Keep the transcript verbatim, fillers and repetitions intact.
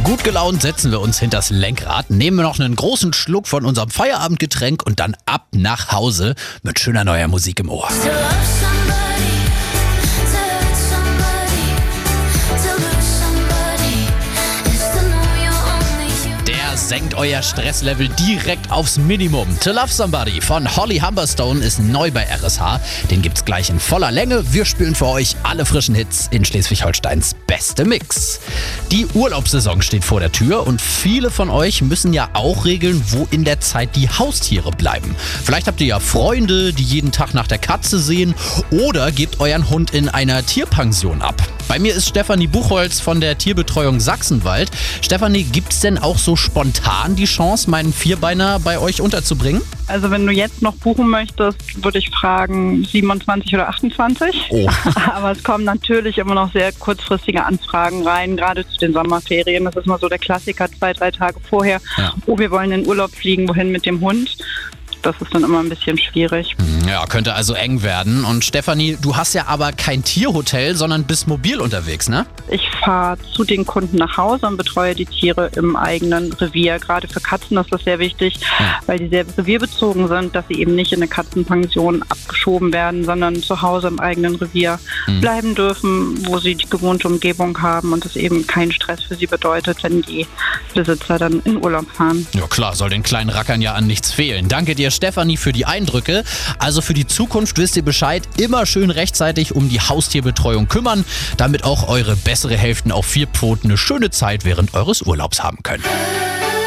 Gut gelaunt setzen wir uns hinters Lenkrad, nehmen noch einen großen Schluck von unserem Feierabendgetränk und dann ab nach Hause mit schöner neuer Musik im Ohr. Senkt euer Stresslevel direkt aufs Minimum. To Love Somebody von Holly Humberstone ist neu bei R S H. Den gibt's gleich in voller Länge. Wir spielen für euch alle frischen Hits in Schleswig-Holsteins beste Mix. Die Urlaubssaison steht vor der Tür und viele von euch müssen ja auch regeln, wo in der Zeit die Haustiere bleiben. Vielleicht habt ihr ja Freunde, die jeden Tag nach der Katze sehen oder gebt euren Hund in einer Tierpension ab. Bei mir ist Stefanie Buchholz von der Tierbetreuung Sachsenwald. Stefanie, gibt's denn auch so spontan die Chance, meinen Vierbeiner bei euch unterzubringen? Also wenn du jetzt noch buchen möchtest, würde ich fragen siebenundzwanzig oder achtundzwanzig. Oh. Aber es kommen natürlich immer noch sehr kurzfristige Anfragen rein, gerade zu den Sommerferien. Das ist mal so der Klassiker, zwei, drei Tage vorher. Ja. Oh, wir wollen in Urlaub fliegen, wohin mit dem Hund? Das ist dann immer ein bisschen schwierig. Ja, könnte also eng werden. Und Stefanie, du hast ja aber kein Tierhotel, sondern bist mobil unterwegs, ne? Ich fahre zu den Kunden nach Hause und betreue die Tiere im eigenen Revier. Gerade für Katzen ist das sehr wichtig, ja. weil die sehr revierbezogen sind, dass sie eben nicht in eine Katzenpension abgeschoben werden, sondern zu Hause im eigenen Revier mhm. bleiben dürfen, wo sie die gewohnte Umgebung haben und es eben keinen Stress für sie bedeutet, wenn die Besitzer dann in Urlaub fahren. Ja klar, soll den kleinen Rackern ja an nichts fehlen. Danke dir, Stefanie, für die Eindrücke. Also für die Zukunft wisst ihr Bescheid, immer schön rechtzeitig um die Haustierbetreuung kümmern, damit auch eure bessere Hälften auf vier Pfoten eine schöne Zeit während eures Urlaubs haben können.